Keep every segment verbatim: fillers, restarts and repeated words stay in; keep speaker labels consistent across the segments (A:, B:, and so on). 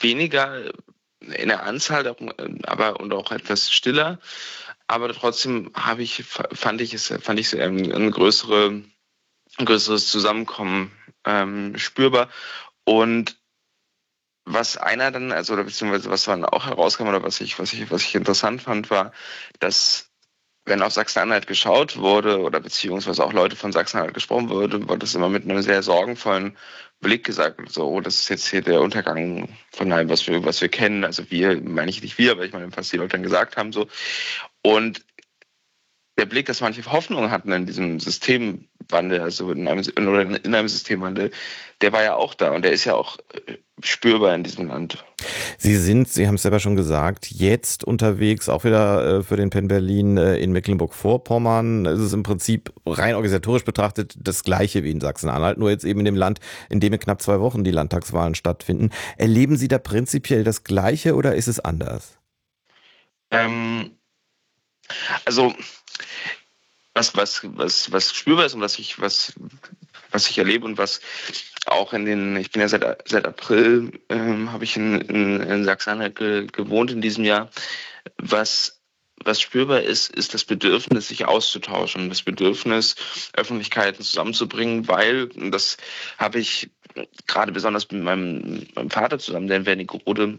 A: weniger in der Anzahl, aber und auch etwas stiller. Aber trotzdem habe ich, fand ich es, fand ich es ein, ein, größere, ein größeres Zusammenkommen ähm, spürbar. Und was einer dann, also oder beziehungsweise was dann auch herauskam oder was ich, was ich, was ich interessant fand, war, dass wenn auf Sachsen-Anhalt geschaut wurde oder beziehungsweise auch Leute von Sachsen-Anhalt gesprochen wurde, wurde das immer mit einem sehr sorgenvollen Blick gesagt, so, oh, das ist jetzt hier der Untergang von allem, was wir, was wir kennen. Also wir, meine ich nicht wir, aber ich meine, was die Leute dann gesagt haben, so. Und der Blick, dass manche Hoffnung hatten in diesem Systemwandel, also in einem, oder in einem Systemwandel, der war ja auch da und der ist ja auch spürbar in diesem Land.
B: Sie sind, Sie haben es selber schon gesagt, jetzt unterwegs, auch wieder äh, für den Penn Berlin äh, in Mecklenburg-Vorpommern. Es ist im Prinzip rein organisatorisch betrachtet das Gleiche wie in Sachsen-Anhalt, nur jetzt eben in dem Land, in dem in knapp zwei Wochen die Landtagswahlen stattfinden. Erleben Sie da prinzipiell das Gleiche oder ist es anders?
A: Ähm, also was, was, was, was spürbar ist und was ich, was, was ich erlebe und was auch in den, ich bin ja seit, seit April, ähm, habe ich in, in, in Sachsen-Anhalt ge, gewohnt in diesem Jahr. Was, was spürbar ist, ist das Bedürfnis, sich auszutauschen, das Bedürfnis, Öffentlichkeiten zusammenzubringen, weil, und das habe ich gerade besonders mit meinem, meinem Vater zusammen, der in Wernigerode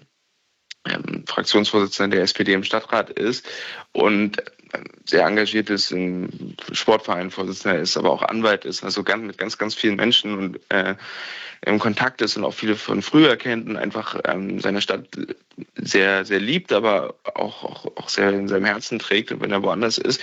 A: ähm, Fraktionsvorsitzender der S P D im Stadtrat ist und sehr engagiert ist, im Sportverein Vorsitzender ist, aber auch Anwalt ist, also ganz, mit ganz, ganz vielen Menschen und äh, im Kontakt ist und auch viele von früher kennt und einfach ähm, seine Stadt sehr, sehr liebt, aber auch, auch, auch sehr in seinem Herzen trägt, wenn er woanders ist.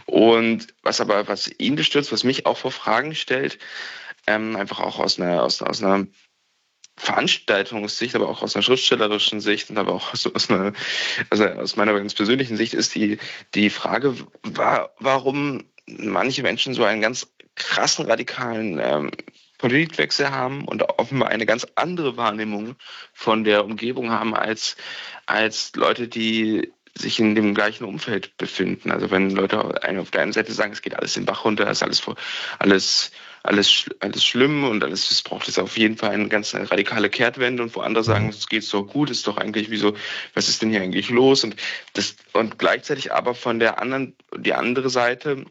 A: Und was aber, was ihn bestürzt, was mich auch vor Fragen stellt, ähm, einfach auch aus einer, aus, aus einer Veranstaltungssicht, aber auch aus einer schriftstellerischen Sicht und aber auch aus, aus einer, also aus meiner ganz persönlichen Sicht ist die, die Frage, war, warum manche Menschen so einen ganz krassen, radikalen ähm, Politikwechsel haben und offenbar eine ganz andere Wahrnehmung von der Umgebung haben als, als Leute, die sich in dem gleichen Umfeld befinden. Also wenn Leute auf der einen Seite sagen, es geht alles den Bach runter, ist alles, alles, alles, alles schlimm und alles, es braucht jetzt auf jeden Fall eine ganz radikale Kehrtwende und wo andere sagen, es geht doch gut, ist doch eigentlich wieso, was ist denn hier eigentlich los? Und das, und gleichzeitig aber von der anderen, die andere Seite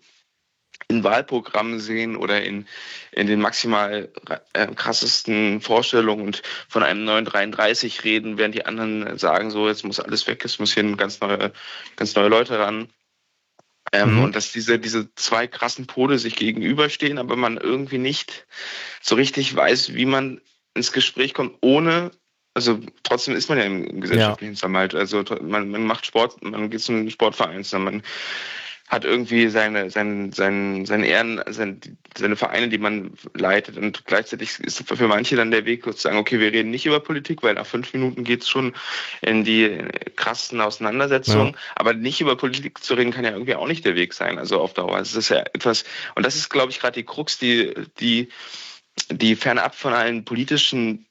A: in Wahlprogrammen sehen oder in, in den maximal äh, krassesten Vorstellungen und von einem neuen dreiunddreißig reden, während die anderen sagen, so, jetzt muss alles weg, es muss hier ganz neue, ganz neue Leute ran. Ähm, mhm. Und dass diese, diese zwei krassen Pole sich gegenüberstehen, aber man irgendwie nicht so richtig weiß, wie man ins Gespräch kommt, ohne, also trotzdem ist man ja im gesellschaftlichen ja. Zusammenhalt. Also man, man macht Sport, man geht zu einem Sportverein, man hat irgendwie seine, seine, seine, seine Ehren, seine, seine Vereine, die man leitet. Und gleichzeitig ist für manche dann der Weg, zu sagen, okay, wir reden nicht über Politik, weil nach fünf Minuten geht's schon in die krassen Auseinandersetzungen. Ja. Aber nicht über Politik zu reden, kann ja irgendwie auch nicht der Weg sein, also auf Dauer. Also das ist ja etwas, und das ist, glaube ich, gerade die Krux, die, die, die fernab von allen politischen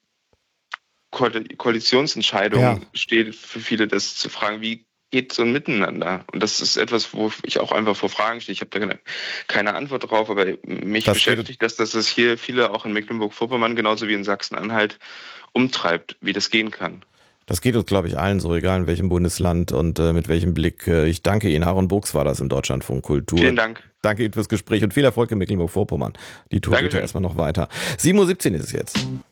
A: Koalitionsentscheidungen ja. steht, für viele das zu fragen, wie geht so ein Miteinander. Und das ist etwas, wo ich auch einfach vor Fragen stehe. Ich habe da keine, keine Antwort drauf, aber mich das beschäftigt, dass das hier viele auch in Mecklenburg-Vorpommern genauso wie in Sachsen-Anhalt umtreibt, wie das gehen kann.
B: Das geht uns, glaube ich, allen so, egal in welchem Bundesland und äh, mit welchem Blick. Ich danke Ihnen. Aaron Burgs war das im Deutschlandfunk Kultur.
A: Vielen Dank.
B: Danke Ihnen fürs Gespräch und viel Erfolg in Mecklenburg-Vorpommern. Die Tour Dankeschön. Geht ja erstmal noch weiter. sieben Uhr siebzehn ist es jetzt.